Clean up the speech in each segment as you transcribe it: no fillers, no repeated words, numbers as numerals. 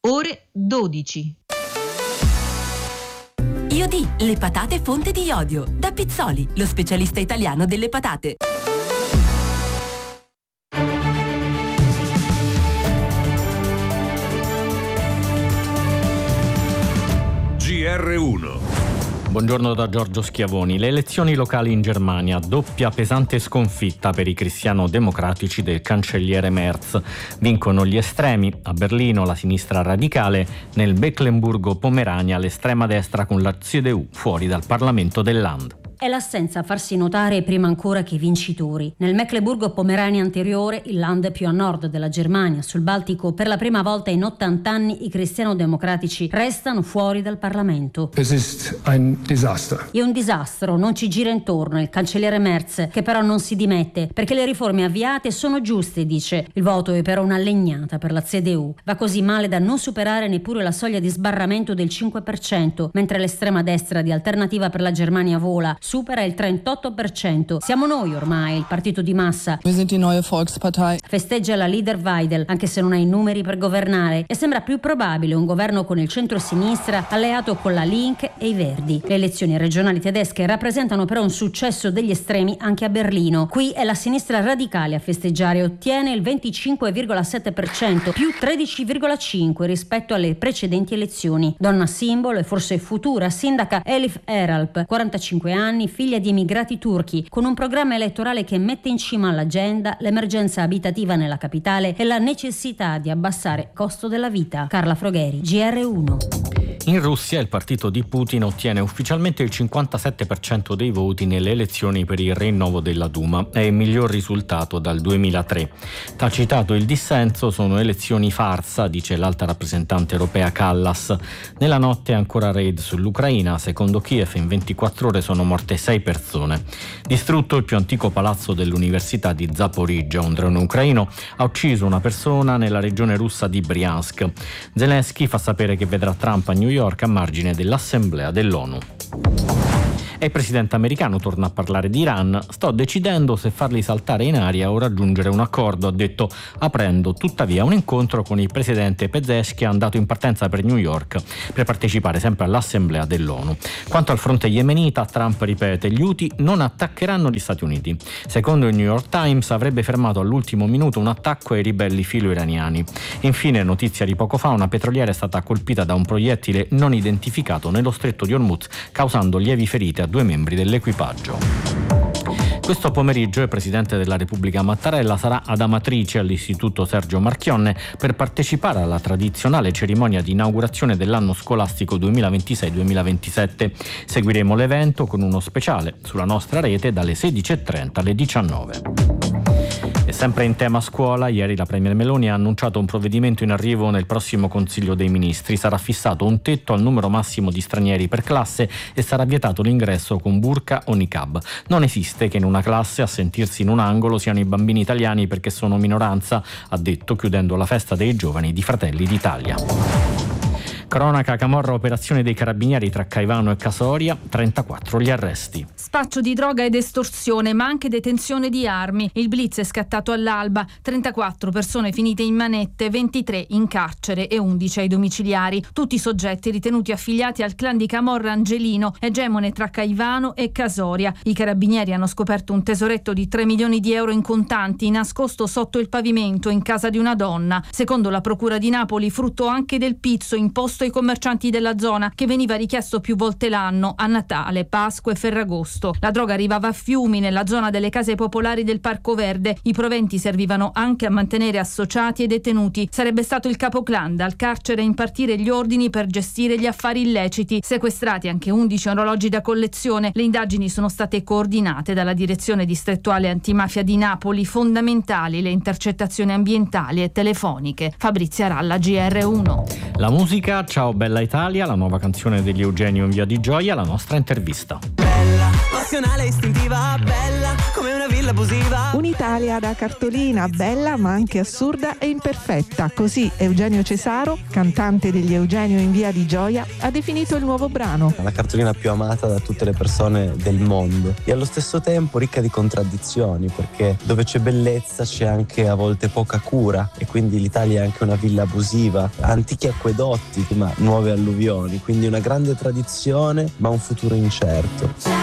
ore 12. Iodì, le patate fonte di iodio. Da Pizzoli, lo specialista italiano delle patate. GR1. Buongiorno da Giorgio Schiavoni. Le elezioni locali in Germania, doppia pesante sconfitta per i cristiano-democratici del cancelliere Merz. Vincono gli estremi, a Berlino la sinistra radicale, nel Mecklenburgo-Pomerania l'estrema destra con la CDU fuori dal Parlamento del Land. È l'assenza a farsi notare prima ancora che i vincitori. Nel Mecklenburgo-Pomerania anteriore, il land più a nord della Germania, sul Baltico, per la prima volta in 80 anni i cristiano-democratici restano fuori dal Parlamento. Es ist ein Desaster. È un disastro, non ci gira intorno il cancelliere Merz, che però non si dimette, perché le riforme avviate sono giuste, dice. Il voto è però una legnata per la CDU. Va così male da non superare neppure la soglia di sbarramento del 5%, mentre l'estrema destra di Alternativa per la Germania vola, supera il 38%. Siamo noi ormai, il partito di massa. Wir sind die neue Volkspartei. Festeggia la leader Weidel, anche se non ha i numeri per governare, e sembra più probabile un governo con il centro-sinistra alleato con la Link e i Verdi. Le elezioni regionali tedesche rappresentano però un successo degli estremi anche a Berlino. Qui è la sinistra radicale a festeggiare, ottiene il 25,7%, più 13,5% rispetto alle precedenti elezioni. Donna simbolo e forse futura sindaca Elif Eralp, 45 anni, figlia di immigrati turchi, con un programma elettorale che mette in cima all'agenda l'emergenza abitativa nella capitale e la necessità di abbassare costo della vita. Carla Frogheri, GR1. In Russia il partito di Putin ottiene ufficialmente il 57% dei voti nelle elezioni per il rinnovo della Duma. È il miglior risultato dal 2003. Tacitato il dissenso, sono elezioni farsa, dice l'alta rappresentante europea Kallas. Nella notte ancora raid sull'Ucraina. Secondo Kiev in 24 ore sono morte 6 persone. Distrutto il più antico palazzo dell'Università di Zaporizhzhia. Un drone ucraino ha ucciso una persona nella regione russa di Briansk. Zelensky fa sapere che vedrà Trump a New York a margine dell'Assemblea dell'ONU. E il presidente americano torna a parlare di Iran. Sto decidendo se farli saltare in aria o raggiungere un accordo, ha detto, aprendo tuttavia un incontro con il presidente Pezeshkian andato in partenza per New York per partecipare sempre all'Assemblea dell'ONU. Quanto al fronte yemenita, Trump ripete: gli Houthi non attaccheranno gli Stati Uniti. Secondo il New York Times avrebbe fermato all'ultimo minuto un attacco ai ribelli filo-iraniani. Infine, notizia di poco fa, una petroliera è stata colpita da un proiettile non identificato nello stretto di Hormuz, causando lievi ferite a 2 membri dell'equipaggio. Questo pomeriggio il Presidente della Repubblica Mattarella sarà ad Amatrice all'Istituto Sergio Marchionne per partecipare alla tradizionale cerimonia di inaugurazione dell'anno scolastico 2026-2027. Seguiremo l'evento con uno speciale sulla nostra rete dalle 16.30 alle 19. E sempre in tema scuola, ieri la Premier Meloni ha annunciato un provvedimento in arrivo nel prossimo Consiglio dei Ministri. Sarà fissato un tetto al numero massimo di stranieri per classe e sarà vietato l'ingresso con burqa o niqab. Non esiste che in una classe a sentirsi in un angolo siano i bambini italiani perché sono minoranza, ha detto, chiudendo la festa dei giovani di Fratelli d'Italia. Cronaca Camorra, operazione dei carabinieri tra Caivano e Casoria, 34 gli arresti. Spaccio di droga ed estorsione, ma anche detenzione di armi. Il blitz è scattato all'alba, 34 persone finite in manette, 23 in carcere e 11 ai domiciliari. Tutti soggetti ritenuti affiliati al clan di Camorra Angelino, egemone tra Caivano e Casoria. I carabinieri hanno scoperto un tesoretto di 3 milioni di euro in contanti nascosto sotto il pavimento in casa di una donna. Secondo la Procura di Napoli, frutto anche del pizzo imposto ai commercianti della zona, che veniva richiesto più volte l'anno a Natale, Pasqua e Ferragosto. La droga arrivava a fiumi nella zona delle case popolari del Parco Verde. I proventi servivano anche a mantenere associati e detenuti. Sarebbe stato il capoclan dal carcere a impartire gli ordini per gestire gli affari illeciti. Sequestrati anche 11 orologi da collezione. Le indagini sono state coordinate dalla Direzione Distrettuale Antimafia di Napoli. Fondamentali le intercettazioni ambientali e telefoniche. Fabrizia Ralla, GR1. La musica, Ciao Bella Italia, la nuova canzone degli Eugenio in Via di Gioia, la nostra intervista. Bella passionale, istintiva, bella come una villa abusiva. Un'Italia da cartolina, bella ma anche assurda e imperfetta. Così Eugenio Cesaro, cantante degli Eugenio in Via di Gioia, ha definito il nuovo brano. La cartolina più amata da tutte le persone del mondo e allo stesso tempo ricca di contraddizioni, perché dove c'è bellezza c'è anche a volte poca cura, e quindi l'Italia è anche una villa abusiva, antichi acquedotti ma nuove alluvioni, quindi una grande tradizione ma un futuro incerto.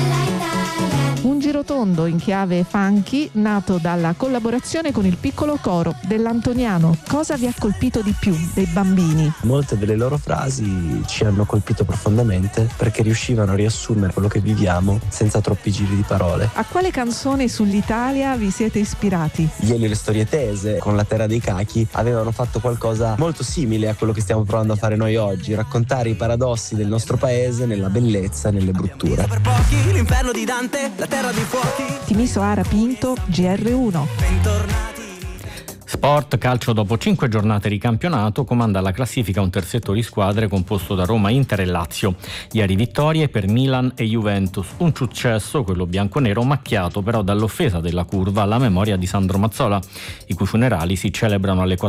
Un girotondo in chiave funky nato dalla collaborazione con il piccolo coro dell'Antoniano. Cosa vi ha colpito di più dei bambini? Molte delle loro frasi ci hanno colpito profondamente perché riuscivano a riassumere quello che viviamo senza troppi giri di parole. A quale canzone sull'Italia vi siete ispirati? Gli Elio e le storie tese con La terra dei cachi avevano fatto qualcosa molto simile a quello che stiamo provando a fare noi oggi, raccontare i paradossi del nostro paese nella bellezza e nelle brutture. Per pochi, l'inferno di Dante, la terra dei fuochi. Timiso Ara Pinto, GR1. Bentornati. Sport, calcio. Dopo 5 giornate di campionato comanda la classifica un terzetto di squadre composto da Roma, Inter e Lazio. Ieri vittorie per Milan e Juventus, un successo, quello bianconero, macchiato però dall'offesa della curva alla memoria di Sandro Mazzola, i cui funerali si celebrano alle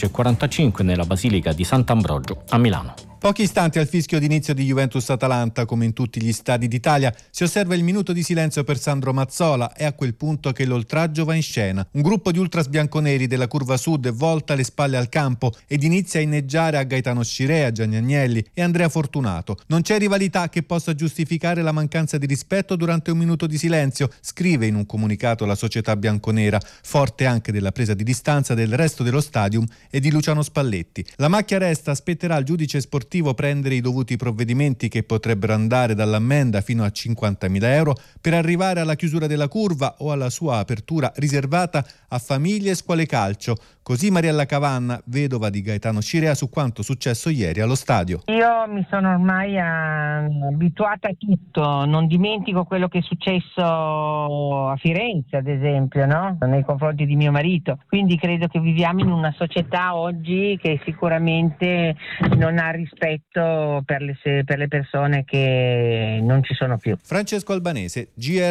14.45 nella Basilica di Sant'Ambrogio a Milano. Pochi istanti al fischio d'inizio di Juventus-Atalanta, come in tutti gli stadi d'Italia, si osserva il minuto di silenzio per Sandro Mazzola. È a quel punto che l'oltraggio va in scena. Un gruppo di ultras bianconeri della curva sud volta le spalle al campo ed inizia a inneggiare a Gaetano Scirea, Gianni Agnelli e Andrea Fortunato. Non c'è rivalità che possa giustificare la mancanza di rispetto durante un minuto di silenzio, scrive in un comunicato la società bianconera, forte anche della presa di distanza del resto dello stadium e di Luciano Spalletti. La macchia resta, aspetterà al giudice sportivo prendere i dovuti provvedimenti che potrebbero andare dall'ammenda fino a 50.000 euro per arrivare alla chiusura della curva o alla sua apertura riservata a famiglie e scuole calcio. Così Mariella Cavanna, vedova di Gaetano Scirea, su quanto successo ieri allo stadio. Io mi sono ormai abituata a tutto, non dimentico quello che è successo a Firenze ad esempio, no? Nei confronti di mio marito, quindi credo che viviamo in una società oggi che sicuramente non ha rispetto per le persone che non ci sono più. Francesco Albanese,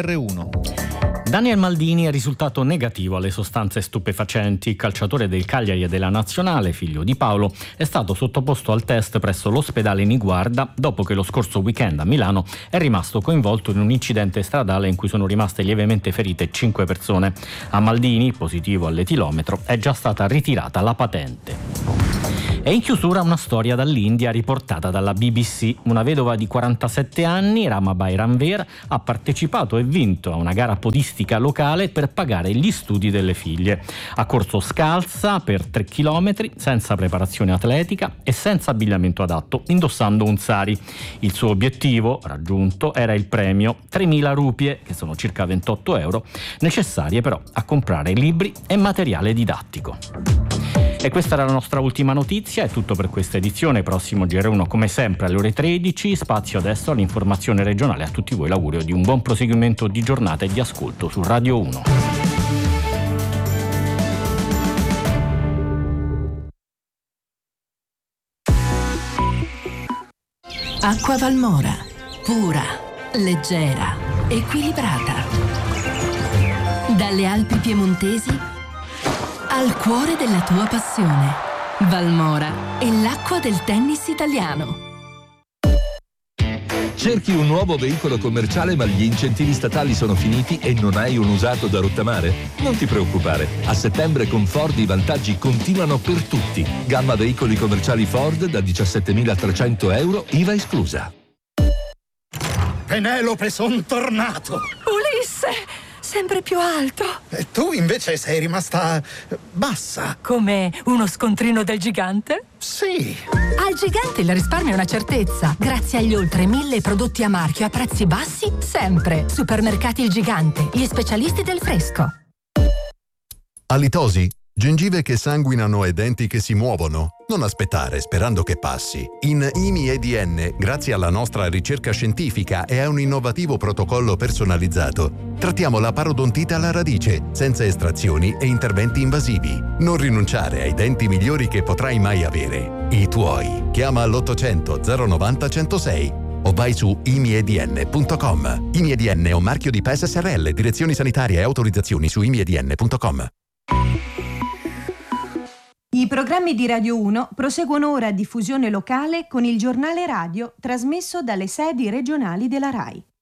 GR1. Daniel Maldini è risultato negativo alle sostanze stupefacenti. Il calciatore del Cagliari e della Nazionale, figlio di Paolo, è stato sottoposto al test presso l'ospedale Niguarda dopo che lo scorso weekend a Milano è rimasto coinvolto in un incidente stradale in cui sono rimaste lievemente ferite 5 persone. A Maldini, positivo all'etilometro, è già stata ritirata la patente. E in chiusura una storia dall'India riportata dalla BBC. Una vedova di 47 anni, Ramabai Ranver, ha partecipato e vinto a una gara podistica locale per pagare gli studi delle figlie. Ha corso scalza per 3 chilometri, senza preparazione atletica e senza abbigliamento adatto, indossando un sari. Il suo obiettivo, raggiunto, era il premio 3.000 rupie, che sono circa 28 euro, necessarie però a comprare libri e materiale didattico. E questa era la nostra ultima notizia, è tutto per questa edizione. Prossimo GR1 come sempre alle ore 13, spazio adesso all'informazione regionale. A tutti voi l'augurio di un buon proseguimento di giornata e di ascolto su Radio 1. Acqua Valmora, pura, leggera, equilibrata. Dalle Alpi piemontesi al cuore della tua passione. Valmora è l'acqua del tennis italiano. Cerchi un nuovo veicolo commerciale ma gli incentivi statali sono finiti e non hai un usato da rottamare? Non ti preoccupare, a settembre con Ford i vantaggi continuano per tutti. Gamma veicoli commerciali Ford da 17.300 euro, IVA esclusa. Penelope, son tornato! Ulisse! Sempre più alto. E tu invece sei rimasta bassa. Come uno scontrino del gigante? Sì. Al gigante il risparmio è una certezza. Grazie agli oltre 1.000 prodotti a marchio a prezzi bassi, sempre. Supermercati Il Gigante, gli specialisti del fresco. Alitosi? Gengive che sanguinano e denti che si muovono? Non aspettare sperando che passi. In IMI-EDN, grazie alla nostra ricerca scientifica e a un innovativo protocollo personalizzato, trattiamo la parodontite alla radice, senza estrazioni e interventi invasivi. Non rinunciare ai denti migliori che potrai mai avere. I tuoi. Chiama all'800 090 106. o vai su imiedn.com. IMIEDN è un marchio di PES SRL, direzioni sanitarie e autorizzazioni su imiedn.com. I programmi di Radio 1 proseguono ora a diffusione locale con il giornale radio trasmesso dalle sedi regionali della RAI.